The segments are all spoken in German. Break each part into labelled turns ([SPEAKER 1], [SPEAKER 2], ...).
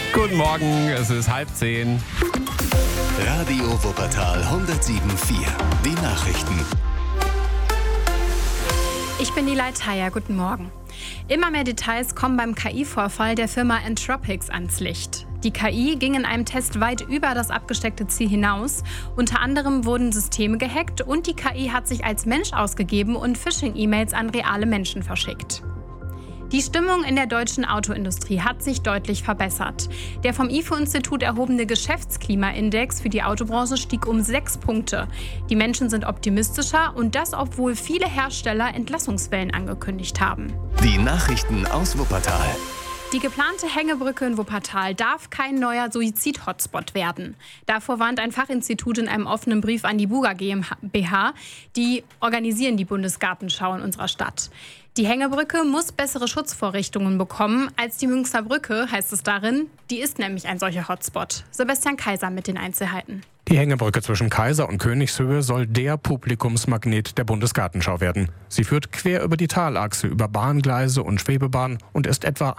[SPEAKER 1] Guten Morgen, es ist 9:30.
[SPEAKER 2] Radio Wuppertal 107.4. Die Nachrichten.
[SPEAKER 3] Ich bin Nilay Thayer, guten Morgen. Immer mehr Details kommen beim KI-Vorfall der Firma Anthropic ans Licht. Die KI ging in einem Test weit über das abgesteckte Ziel hinaus. Unter anderem wurden Systeme gehackt und die KI hat sich als Mensch ausgegeben und Phishing-E-Mails an reale Menschen verschickt. Die Stimmung in der deutschen Autoindustrie hat sich deutlich verbessert. Der vom IFO-Institut erhobene Geschäftsklimaindex für die Autobranche stieg um 6 Punkte. Die Menschen sind optimistischer und das, obwohl viele Hersteller Entlassungswellen angekündigt haben.
[SPEAKER 2] Die Nachrichten aus Wuppertal.
[SPEAKER 3] Die geplante Hängebrücke in Wuppertal darf kein neuer Suizid-Hotspot werden. Davor warnt ein Fachinstitut in einem offenen Brief an die Buga GmbH. Die organisieren die Bundesgartenschau in unserer Stadt. Die Hängebrücke muss bessere Schutzvorrichtungen bekommen als die Münchner Brücke, heißt es darin. Die ist nämlich ein solcher Hotspot. Sebastian Kaiser mit den Einzelheiten.
[SPEAKER 4] Die Hängebrücke zwischen Kaiser und Königshöhe soll der Publikumsmagnet der Bundesgartenschau werden. Sie führt quer über die Talachse, über Bahngleise und Schwebebahn und ist etwa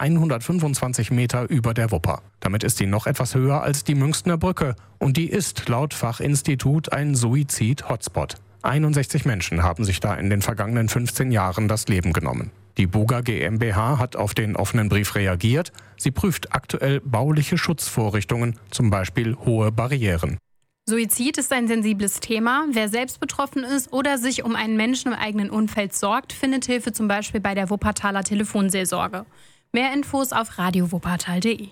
[SPEAKER 4] 125 Meter über der Wupper. Damit ist sie noch etwas höher als die Münchner Brücke. Und die ist laut Fachinstitut ein Suizid-Hotspot. 61 Menschen haben sich da in den vergangenen 15 Jahren das Leben genommen. Die Buga GmbH hat auf den offenen Brief reagiert. Sie prüft aktuell bauliche Schutzvorrichtungen, zum Beispiel hohe Barrieren.
[SPEAKER 3] Suizid ist ein sensibles Thema. Wer selbst betroffen ist oder sich um einen Menschen im eigenen Umfeld sorgt, findet Hilfe zum Beispiel bei der Wuppertaler Telefonseelsorge. Mehr Infos auf radiowuppertal.de.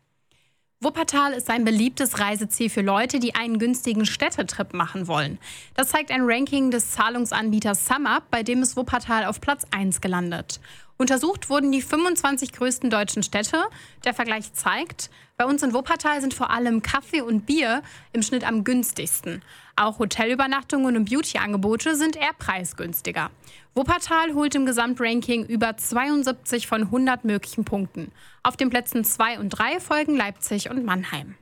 [SPEAKER 3] Wuppertal ist ein beliebtes Reiseziel für Leute, die einen günstigen Städtetrip machen wollen. Das zeigt ein Ranking des Zahlungsanbieters SumUp, bei dem ist Wuppertal auf Platz 1 gelandet. Untersucht wurden die 25 größten deutschen Städte. Der Vergleich zeigt, bei uns in Wuppertal sind vor allem Kaffee und Bier im Schnitt am günstigsten. Auch Hotelübernachtungen und Beauty-Angebote sind eher preisgünstiger. Wuppertal holt im Gesamtranking über 72 von 100 möglichen Punkten. Auf den Plätzen 2 und 3 folgen Leipzig und Mannheim.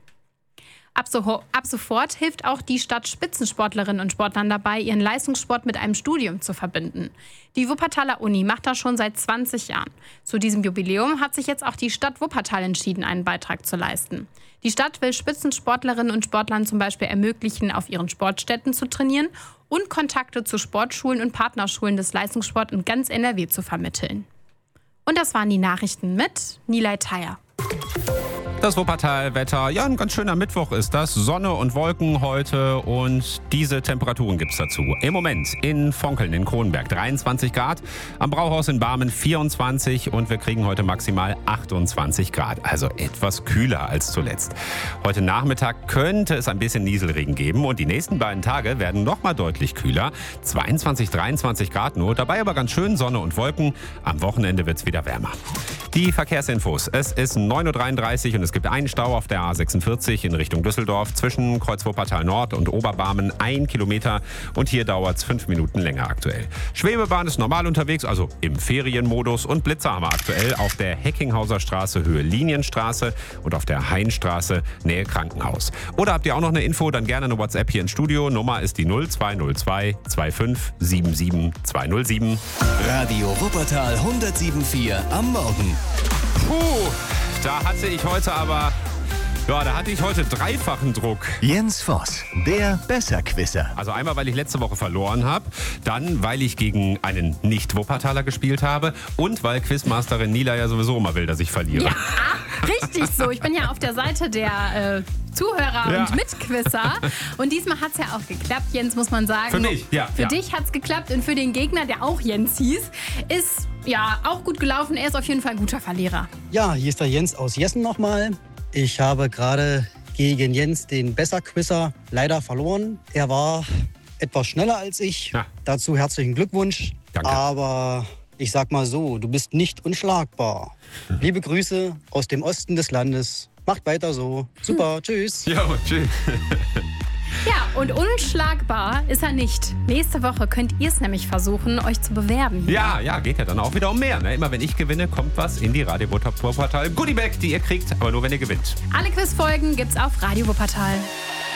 [SPEAKER 3] Ab sofort hilft auch die Stadt Spitzensportlerinnen und Sportlern dabei, ihren Leistungssport mit einem Studium zu verbinden. Die Wuppertaler Uni macht das schon seit 20 Jahren. Zu diesem Jubiläum hat sich jetzt auch die Stadt Wuppertal entschieden, einen Beitrag zu leisten. Die Stadt will Spitzensportlerinnen und Sportlern zum Beispiel ermöglichen, auf ihren Sportstätten zu trainieren und Kontakte zu Sportschulen und Partnerschulen des Leistungssports in ganz NRW zu vermitteln. Und das waren die Nachrichten mit Nilay Thayer.
[SPEAKER 1] Das Wuppertal-Wetter, ja, ein ganz schöner Mittwoch ist das. Sonne und Wolken heute und diese Temperaturen gibt's dazu. Im Moment in Fonkeln in Kronenberg 23 Grad, am Brauhaus in Barmen 24 und wir kriegen heute maximal 28 Grad, also etwas kühler als zuletzt. Heute Nachmittag könnte es ein bisschen Nieselregen geben und die nächsten beiden Tage werden nochmal deutlich kühler. 22, 23 Grad nur, dabei aber ganz schön Sonne und Wolken. Am Wochenende wird's wieder wärmer. Die Verkehrsinfos. Es ist 9:33 Uhr und es gibt einen Stau auf der A46 in Richtung Düsseldorf zwischen Kreuz Wuppertal Nord und Oberbarmen 1 Kilometer und hier dauert es 5 Minuten länger aktuell. Schwebebahn ist normal unterwegs, also im Ferienmodus und Blitzer haben wir aktuell auf der Heckinghauser Straße Höhe Linienstraße und auf der Hainstraße Nähe Krankenhaus. Oder habt ihr auch noch eine Info, dann gerne eine WhatsApp hier ins Studio. Nummer ist die 0202 25 77 207.
[SPEAKER 2] Radio Wuppertal 107.4 am Morgen.
[SPEAKER 1] Puh, da hatte ich heute dreifachen Druck.
[SPEAKER 2] Jens Voss, der Besserquisser.
[SPEAKER 1] Also einmal, weil ich letzte Woche verloren habe, dann, weil ich gegen einen Nicht-Wuppertaler gespielt habe und weil Quizmasterin Nila ja sowieso immer will, dass ich verliere.
[SPEAKER 3] Ja, richtig so. Ich bin ja auf der Seite der Zuhörer und Mitquizzer. Und diesmal hat es ja auch geklappt, Jens, muss man sagen.
[SPEAKER 1] Für mich, ja.
[SPEAKER 3] Für dich hat es geklappt und für den Gegner, der auch Jens hieß, ist ja auch gut gelaufen. Er ist auf jeden Fall ein guter Verlierer.
[SPEAKER 5] Ja, hier ist der Jens aus Jessen nochmal. Ich habe gerade gegen Jens, den Besserquizzer, leider verloren. Er war etwas schneller als ich. Ja. Dazu herzlichen Glückwunsch.
[SPEAKER 1] Danke.
[SPEAKER 5] Aber ich sag mal so, du bist nicht unschlagbar. Liebe Grüße aus dem Osten des Landes. Macht weiter so. Super, tschüss.
[SPEAKER 1] Ja, tschüss.
[SPEAKER 3] Ja, und unschlagbar ist er nicht. Nächste Woche könnt ihr es nämlich versuchen, euch zu bewerben.
[SPEAKER 1] Ja, geht ja dann auch wieder um mehr. Ne? Immer wenn ich gewinne, kommt was in die Radio Wuppertal Goodiebag, die ihr kriegt, aber nur wenn ihr gewinnt.
[SPEAKER 3] Alle Quizfolgen gibt's auf Radio Wuppertal.